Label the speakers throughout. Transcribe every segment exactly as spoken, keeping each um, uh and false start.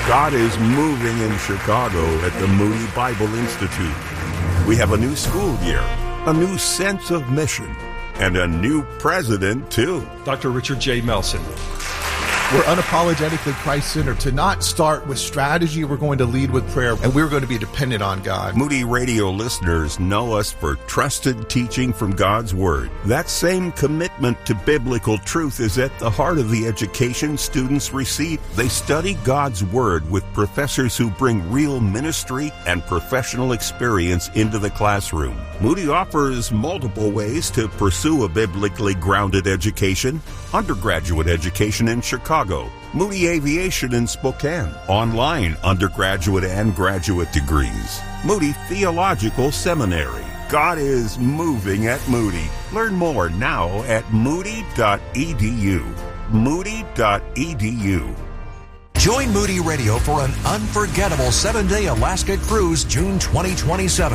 Speaker 1: God is moving in Chicago at the Moody Bible Institute. We have a new school year, a new sense of mission, and a new president, too.
Speaker 2: Doctor Richard J. Melson.
Speaker 3: We're unapologetically Christ-centered. To not start with strategy, we're going to lead with prayer, and we're going to be dependent on God.
Speaker 1: Moody Radio listeners know us for trusted teaching from God's Word. That same commitment to biblical truth is at the heart of the education students receive. They study God's Word with professors who bring real ministry and professional experience into the classroom. Moody offers multiple ways to pursue a biblically grounded education. Undergraduate education in Chicago, Moody Aviation in Spokane, online undergraduate and graduate degrees, Moody Theological Seminary. God is moving at Moody. Learn more now at moody dot e d u. moody dot e d u.
Speaker 4: Join Moody Radio for an unforgettable seven-day Alaska cruise June twenty twenty-seven.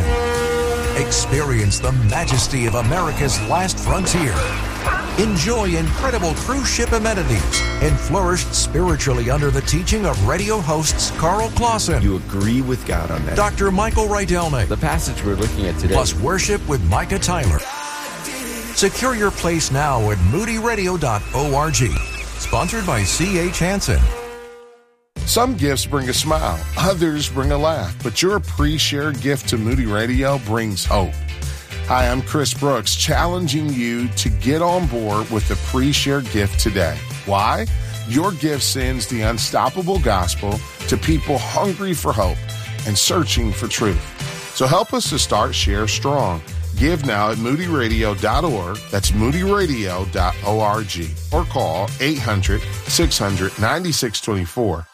Speaker 4: Experience the majesty of America's last frontier. Enjoy incredible cruise ship amenities and flourish spiritually under the teaching of radio hosts Carl Clausen.
Speaker 5: You agree with God on that.
Speaker 4: Doctor Michael Rydelnik.
Speaker 5: The passage we're looking at today.
Speaker 4: Plus worship with Micah Tyler. Secure your place now at moody radio dot org. Sponsored by C H Hansen.
Speaker 6: Some gifts bring a smile, others bring a laugh, but your pre-shared gift to Moody Radio brings hope. Hi, I'm Chris Brooks, challenging you to get on board with the pre-shared gift today. Why? Your gift sends the unstoppable gospel to people hungry for hope and searching for truth. So help us to start Share Strong. Give now at moody radio dot org. That's moody radio dot org. Or call eight hundred, six hundred, ninety-six twenty-four.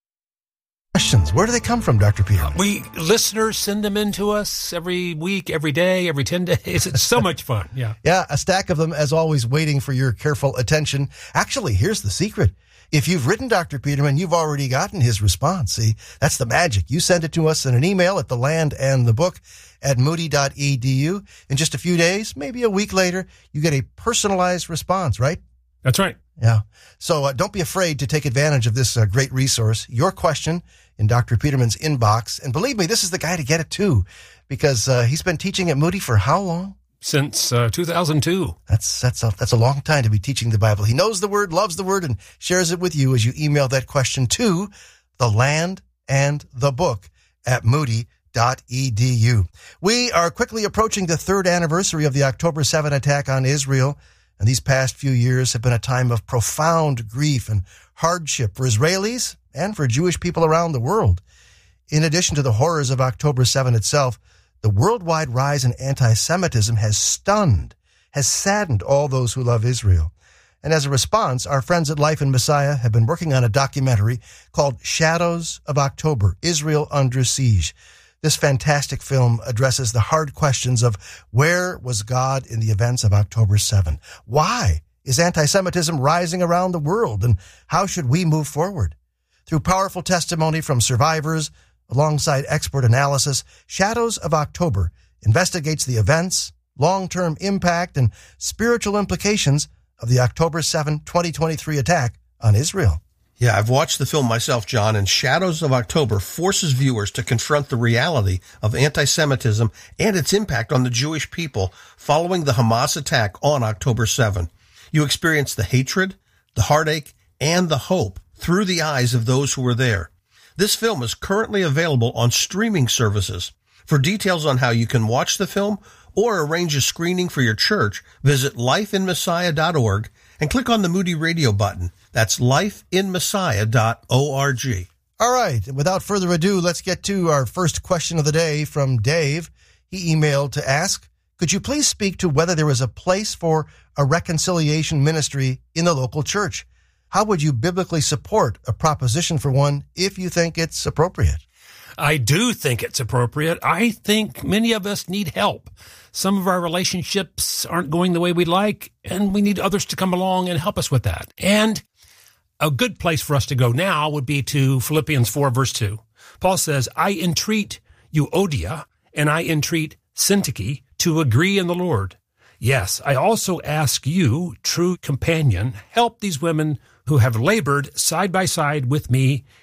Speaker 7: Questions. Where do they come from, Doctor Peter?
Speaker 8: We listeners send them in to us every week, every day, every ten days. It's so much fun. Yeah.
Speaker 7: Yeah, a stack of them, as always, waiting for your careful attention. Actually, here's the secret. If you've written Doctor Peterman, you've already gotten his response. See, that's the magic. You send it to us in an email at the land and the book at moody dot e d u. In just a few days, maybe a week later, you get a personalized response, right?
Speaker 8: That's right.
Speaker 7: Yeah. So uh, don't be afraid to take advantage of this uh, great resource. Your question in Doctor Peterman's inbox. And believe me, this is the guy to get it too, because uh, he's been teaching at Moody for how long?
Speaker 8: Since uh, two thousand two.
Speaker 7: That's that's a, that's a long time to be teaching the Bible. He knows the Word, loves the Word, and shares it with you as you email that question to the land and the book at moody dot e d u. We are quickly approaching the third anniversary of the October seventh attack on Israel. And these past few years have been a time of profound grief and hardship for Israelis and for Jewish people around the world. In addition to the horrors of October seventh itself, the worldwide rise in anti-Semitism has stunned, has saddened all those who love Israel. And as a response, our friends at Life in Messiah have been working on a documentary called Shadows of October, Israel Under Siege. This fantastic film addresses the hard questions of where was God in the events of October seventh? Why is anti-Semitism rising around the world? And how should we move forward? Through powerful testimony from survivors, alongside expert analysis, Shadows of October investigates the events, long-term impact, and spiritual implications of the October seventh, twenty twenty-three attack on Israel.
Speaker 9: Yeah, I've watched the film myself, John, and Shadows of October forces viewers to confront the reality of anti-Semitism and its impact on the Jewish people following the Hamas attack on October seventh. You experience the hatred, the heartache, and the hope through the eyes of those who were there. This film is currently available on streaming services. For details on how you can watch the film or arrange a screening for your church, visit life in messiah dot org and click on the Moody Radio button. That's life in messiah dot org.
Speaker 7: All right. And without further ado, let's get to our first question of the day from Dave. He emailed to ask, could you please speak to whether there is a place for a reconciliation ministry in the local church? How would you biblically support a proposition for one if you think it's appropriate?
Speaker 8: I do think it's appropriate. I think many of us need help. Some of our relationships aren't going the way we'd like, and we need others to come along and help us with that. And a good place for us to go now would be to Philippians four, verse two. Paul says, I entreat Euodia and I entreat Syntyche to agree in the Lord. Yes, I also ask you, true companion, help these women who have labored side by side with me